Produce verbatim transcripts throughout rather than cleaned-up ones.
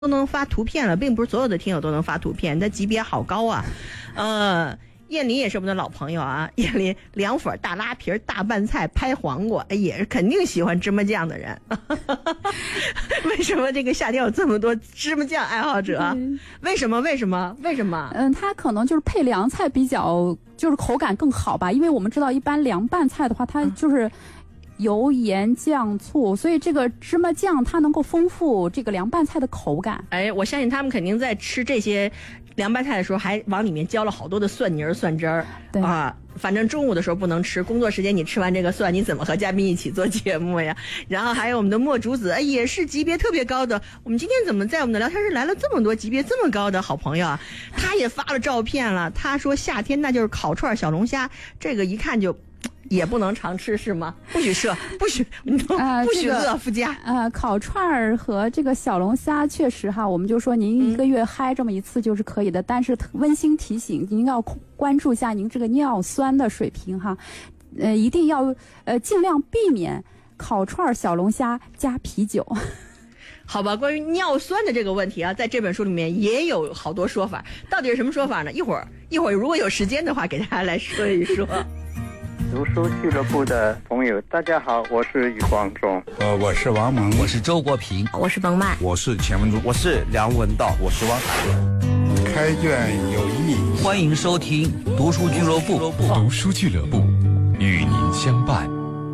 都能发图片了，并不是所有的听友都能发图片，它级别好高啊。呃，燕林也是我们的老朋友啊，燕林凉粉、大拉皮、大拌菜、拍黄瓜，哎，也是肯定喜欢芝麻酱的人。为什么这个夏天有这么多芝麻酱爱好者？嗯、为什么？为什么？为什么？ 嗯，它可能就是配凉菜比较，就是口感更好吧，因为我们知道一般凉拌菜的话，它就是。嗯油盐酱醋，所以这个芝麻酱它能够丰富这个凉拌菜的口感。 哎，我相信他们肯定在吃这些凉拌菜的时候，还往里面浇了好多的蒜泥儿、蒜汁儿。对啊，反正中午的时候不能吃，工作时间你吃完这个蒜，你怎么和嘉宾一起做节目呀？然后还有我们的墨竹子，哎，也是级别特别高的。我们今天怎么在我们的聊天室来了这么多级别这么高的好朋友啊？他也发了照片了，他说夏天那就是烤串小龙虾，这个一看就。也不能常吃是吗？不许射，不许，呃、不许饿附加。 呃，烤串儿和这个小龙虾确实哈，我们就说您一个月嗨这么一次就是可以的，嗯、但是温馨提醒，您要关注一下您这个尿酸的水平哈，呃，一定要呃尽量避免烤串儿、小龙虾加啤酒。 好吧，关于尿酸的这个问题啊，在这本书里面也有好多说法，到底是什么说法呢？一会儿一会儿如果有时间的话，给大家来说一说。 读书俱乐部的朋友，大家好，我是余光中。 呃，我是王蒙， 我是周国平， 我是冯曼， 我是钱文忠， 我是梁文道， 我是汪海。 开卷有益， 欢迎收听读书俱乐部。 读书俱乐部与您相伴。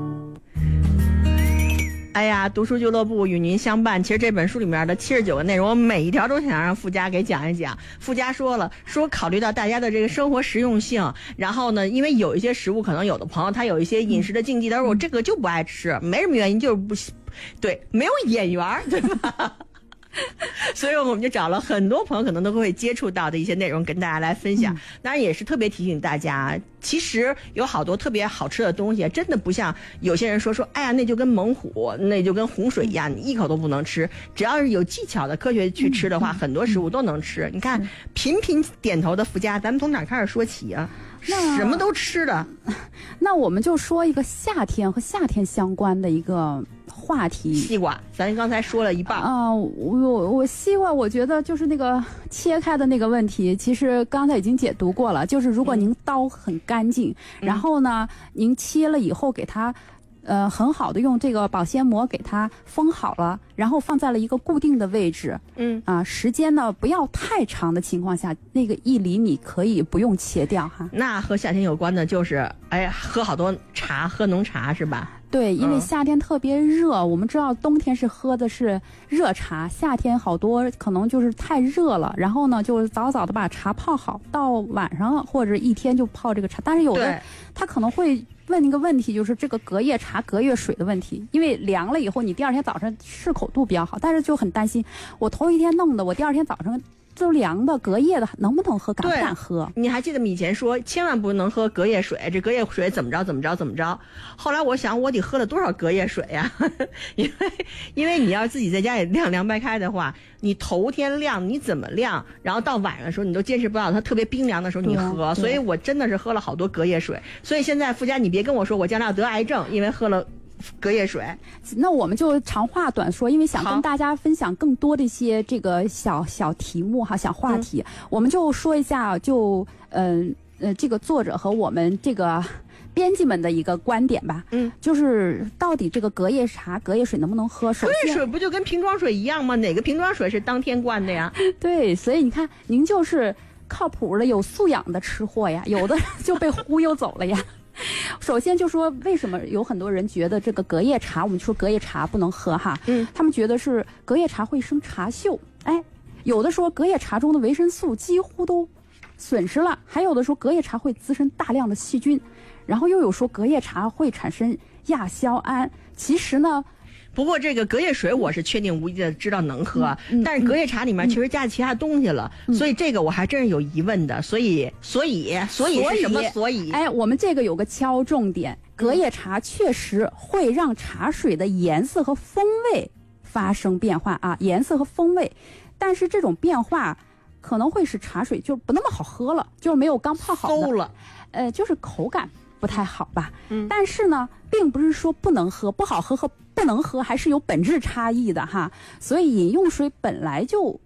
哎呀，读书俱乐部与您相伴。其实这本书里面的七十九个内容，我每一条都想让附加给讲一讲。附加说了，说考虑到大家的这个生活实用性，然后呢，因为有一些食物可能有的朋友他有一些饮食的禁忌，但是我这个就不爱吃，没什么原因，就是不，对，没有眼缘，对吧？所以我们就找了很多朋友可能都会接触到的一些内容跟大家来分享。当然也是特别提醒大家，其实有好多特别好吃的东西，真的不像有些人说说，哎呀，那就跟猛虎，那就跟洪水一样，你一口都不能吃。只要是有技巧的科学去吃的话，很多食物都能吃。你看频频点头的附加，咱们从哪开始说起啊？什么都吃的。 那我们就说一个夏天和夏天相关的一个话题。 西瓜，咱刚才说了一半啊、呃。我我西瓜，我觉得就是那个切开的那个问题，其实刚才已经解读过了。就是如果您刀很干净，嗯、然后呢，您切了以后给它。呃，很好的用这个保鲜膜给它封好了，然后放在了一个固定的位置。嗯啊，时间呢不要太长的情况下，那个一厘米可以不用切掉哈。 那和夏天有关的就是，哎，喝好多茶，喝浓茶是吧？ 对，因为夏天特别热，嗯、我们知道冬天是喝的是热茶，夏天好多可能就是太热了，然后呢就早早的把茶泡好，到晚上或者一天就泡这个茶。但是有的他可能会问一个问题，就是这个隔夜茶、隔夜水的问题，因为凉了以后你第二天早上适口度比较好，但是就很担心，我头一天弄的，我第二天早上。就凉的隔夜的能不能喝，敢不敢喝？ 你还记得以前说千万不能喝隔夜水，这隔夜水怎么着怎么着怎么着。后来我想我得喝了多少隔夜水呀、啊？因为因为你要自己在家里晾凉白开的话，你头天晾你怎么晾，然后到晚上的时候你都坚持不到它特别冰凉的时候你喝，所以我真的是喝了好多隔夜水。所以现在附加你别跟我说我将来要得癌症，因为喝了。隔夜水， 那我们就长话短说，因为想跟大家分享更多的一些这个小小题目哈、小话题，嗯、我们就说一下，就嗯 呃, 呃这个作者和我们这个编辑们的一个观点吧。嗯，就是到底这个隔夜茶、隔夜水能不能喝？ 隔夜水不就跟瓶装水一样吗？哪个瓶装水是当天灌的呀？ 对，所以你看，您就是靠谱的、有素养的吃货呀，有的就被忽悠走了呀。首先就说为什么有很多人觉得这个隔夜茶，我们说隔夜茶不能喝哈，嗯，他们觉得是隔夜茶会生茶锈，哎，有的说隔夜茶中的维生素几乎都损失了，还有的说隔夜茶会滋生大量的细菌，然后又有说隔夜茶会产生亚硝胺。其实呢。 不过这个隔夜水我是确定无疑的知道能喝，嗯嗯、但是隔夜茶里面确实加其他东西了，嗯、所以这个我还真是有疑问的。所以，所以，所以是什么？所以， 哎，我们这个有个敲重点，隔夜茶确实会让茶水的颜色和风味发生变化啊，颜色和风味，但是这种变化可能会使茶水就不那么好喝了，就是没有刚泡好的， 馊了， 呃，就是口感。 不太好吧。 嗯， 但是呢，并不是说不能喝，不好喝和不能喝还是有本质差异的哈。所以饮用水本来就